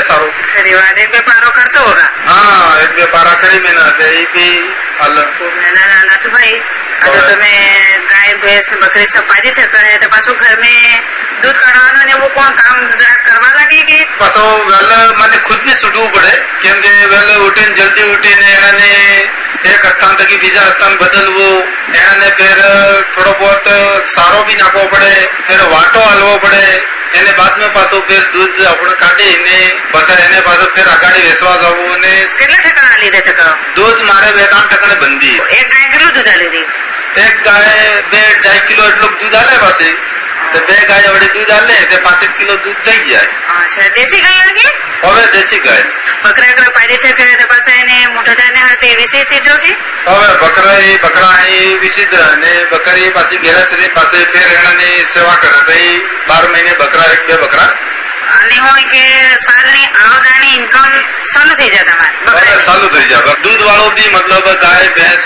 है सारो। खरी बात, एक व्यापारो करते होगा। हाँ, एक व्यापारा खरी मेहनत है, ये भी अलग। नाथू भाई, अगर तुम्हें गाय भैंस बकरी सब पाली थका है तो पासो घर में दूध काढ़वानो ने वो कौन काम करवा लगे कि पासो वेले माने खुद भी छूटવું પડે કેમ કે વેલે ઉઠીને જલ્દી ઉઠીને એને એક સ્થાન થી બીજા સ્થાન બદલવું, એને ફેર થોડો बहुत સારો भी નાખવો પડે, ફેર વાટો હાલવો પડે, એને બાદ में પાછો ફેર દૂધ આપણે કાઢીને પછી એને પાછો ફેર અગાડી વેચવા જવું ને કેટલા ઠેકાણા લીધે થકા दूध मारे 2-3 टकने बंदी। एक गाय કેટલું दूध આલી દી? एक गाय 2-2.5 किलो એટલું दूध आले पासे, तो 2 गाय वडे दूध आले तो 5 किलो दूध થઈ જાય। अच्छा, देसी गाय आगे? હવે દેશી ગાય બકરા પાડી થકે તો પાછા એને મોટા થઈને હાથે વિશે સીધો કે હવે બકરા એ વિશિદ્ધ અને બકરી પાછી ગેરસરી પાસે ફેર એનાની સેવા કરે તો 12 મહિને બકરા 1-2 બકરા અને હોય કે સાલની આવદાની ઇન્કમ ચાલુ થઈ જાય તમારે ચાલુ થઈ જાય। दूध वालों भी मतलब गाय भैंस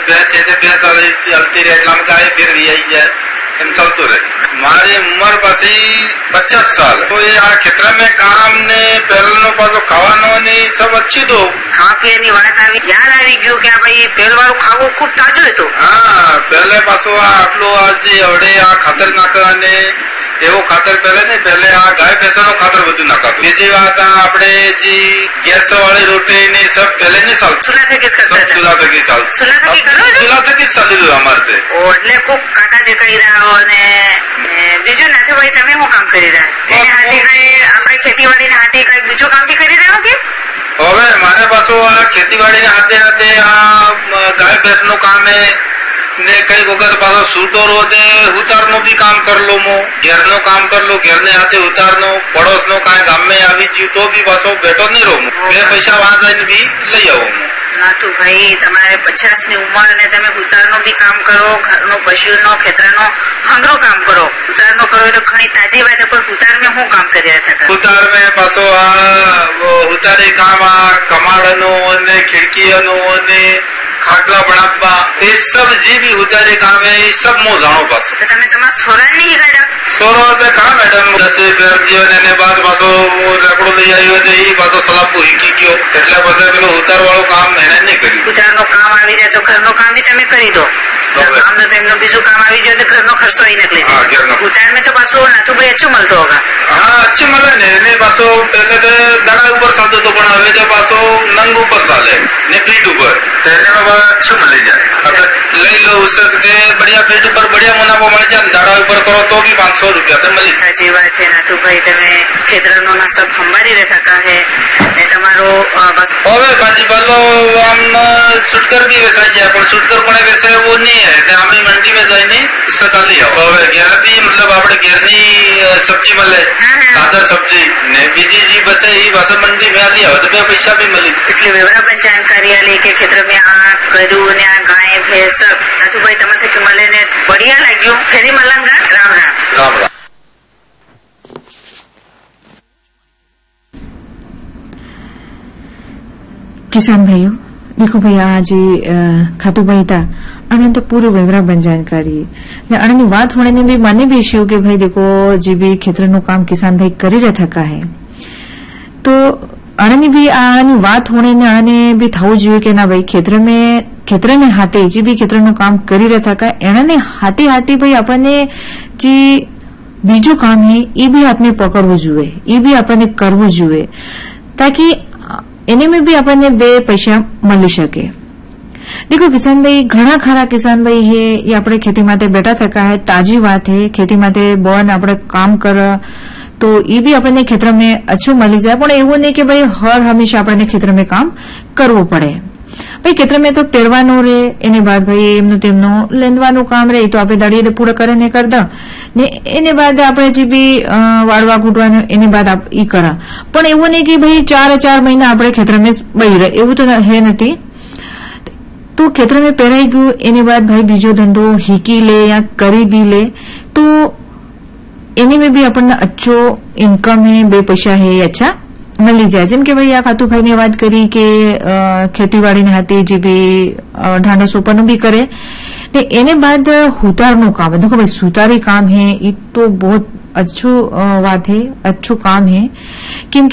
हलती रहे એટલે गाय फिर आई जाए એમ ચાલતું રહે। મારી ઉંમર પછી 50 साल तो ये आ क्षेत्र में काम ने પહેલનો પાછો ખાવાનો ની सब अच्छी दो ખાવા પીવાની વાત આવી યાદ આવી ગયું કે ભાઈ પહેલવાળું ખાવું ખૂબ તાજું હતું। હા, પહેલે પાછો આ આટલું આજે હવડે આ ખાતર નાખે અને એવો ખાતર પહેલે ને પહેલે આ ગાય ભેંસનું ખાતર બધું નાખાતું। બીજી વાત આપણે જે ગેસ વાળી રોટી ને सब પહેલે નહીં ચાલતું, ચૂલા થકી જ કરતા હતા। ચૂલા થકી ચાલતું, ચૂલા થકી કરો છો? ચૂલા થકી જ ચાલી રહ્યું અમારે તે। એટલે ખૂબ કાંટા દેખાઈ રહ્યા હો અને બીજું નાથુ ભાઈ તમે શું કામ કરી રહ્યા? એને હાથે કઈ આપણે ખેતીવાડીને હાથે કઈ બીજું કામ બી કરી રહ્યા કે? હવે મારે પાછું આ ખેતીવાડીને હાથે હાથે આ ગાય ભેંસનું કામ હે ने कई वक्त पास सूटोर होते उतार नो भी काम कर लो, मो घेर नो काम कर लो, घेर ने हाथे उतार नो पड़ोस नो का गाम में आवी जी तो भी पासो बैठो नहीं रो, बे पैसा वहां जाने भी ले आओ। नाथू भाई તમારે 50 ની ઉંમર અને તમે ઉતારનો બી કામ કરો, ઘરનો પશુનો ખેતરનો હંગરો કામ કરો, ઉતારનો કરો તો ઘણી તાજી વાત પણ ઉતાર में શું કામ કરી રહ્યા હતા? ઉતાર में પાછો આ ઉતારે કામ આ કમાડનો અને ખિડકીનો અને ખાટલા બનાવવા એ सब जी भी उतारे काम है ये सब मो जानो पास। तो તમે તમારા સોરા નહીં ગાડા? सोरो ते का मैडम 10 पेर दियो ने बाद पाछो रेकड़ो લઈ આવ્યો તો એ પાછો સલાપો હીકી ગયો એટલે પછી પેલો ઉતાર વાળો કામ એને નહીં કર્યું। ઉતારનો કામ આવી જાય તો ઘરનો કામ બી તમે કરી દો, કામ તો તેમનો બીજું કામ આવી જાય તો ઘરનો ખર્ચો અહીં નીકળી જાય। ઉતાર में तो પાછો નાથુ ભાઈ अच्छो મળતો होगा? हाँ, अच्छे મળે ને એને પાછો પહેલે તો દડા ઉપર ચાલતો હતો પણ હવે તો પાછો નંગ ઉપર ચાલે ને ફીટ ઉપર તો એને अच्छो મળી જાય। अगर લઈ लो उससे बढ़िया फीट पर बढ़िया मुनाफा मળી જાય, દડા ઉપર કરો तो भी 500 रुपया तो મળી। સાચી વાત છે નાથુ ભાઈ, તમે ખેતરનો ના સબ સંભાળી રહેતા કા હે ને તમારો બસ હવે ભાજીપાલો આમ છૂટકર भी વેચાઈ જાય પણ છૂટકર પણ વેચે એવું નહીં હે કે અમે મંડી में જઈને સકા લઈ આવો। હવે ઘેર भी मतलब આપણે ઘેરની સબ્જી મળે, તાજા સબ્જી ને બીજી जी બસે એ પાછો મંડી में લઈ આવો તો 2 પૈસા भी મળી। એટલે બરાબર જાણકારી આલી કે ખેતર में આ કર્યું ને આ ગાય ભેંસ નાથુ ભાઈ તમે થકી મળે ને બઢિયા લાગ્યું। ફેરી મલંગા રામ રામ राम राम। किसान भाइयों देखो भाई आज खातू भाई था अने तो पूरी विवरण जानकारी अने बात होने ने भी माने भी शो कि भाई देखो जी भी खेतर नु काम किसान भाई करी रहा थका है तो अने भी आनी बात होने ने आने भी थाऊ जोईए के ना भाई खेतर ने हाथे जी भी खेतर नु काम करी रहा थका एने हाथे हाथे भाई अपने जी बीजू काम है ये भी हाथ में पकड़वू जोईए, ये भी अपने करवू जोईए ताकि एने में भी अपने 2 पैसा मળી શકે। देखो किसान भाई घणा खरा किसान भाई है ये अपने खेती माटे बैठा थका है, ताजी बात है खेती माटे बन अपने काम कर तो ये भी अपने खेतर में अच्छो मળી जाए पण એવું नहीं कि भाई हर हमेशा अपने खेतर में काम करवो पड़े। भाई खेतर में तो टेरवानो रे एने बाद भाई एमनो तेमनो लेंदवानो काम रे तो आपणे दाड़ीए पूरा करे ने करदा ने एने बाद आपणे जे बी वाळवा कूटवानो एने बाद आप ई करा पण एवुं नहीं कि भाई 4 महीना आपणे खेतर में बही रहे एवुं तो है नथी। तो खेतर में पेराई गयो एने बाद भाई बीजो धंधो हीकी ले या करी भी ले तो एने में भी अपन अच्छो इनकम है, 2 पैसा है अच्छा મળી જાય। જેમ કે ભાઈ આ ખાતુભાઈ ને વાત કરી કે ખેતીવાડી ને હાથે જે બી ઢાંડો સોપાનું भी करे ने एने बाद हुतारનું काम है। देखो भाई सुतारी काम है ये तो बहुत अच्छो बात है, अच्छो काम है क्योंकि